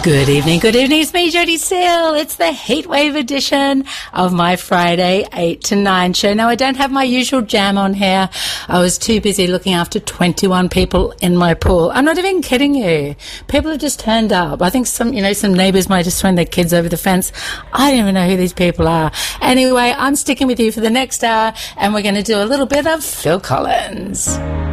Good evening, good evening. It's me, Jodie Seal. It's the Heatwave edition of my Friday 8 to 9 show. Now, I don't have my usual jam on here. I was too busy looking after 21 people in my pool. I'm not even kidding you. People have just turned up. I think some neighbours might have thrown their kids over the fence. I don't even know who these people are. Anyway, I'm sticking with you for the next hour, and we're going to do a little bit of Phil Collins.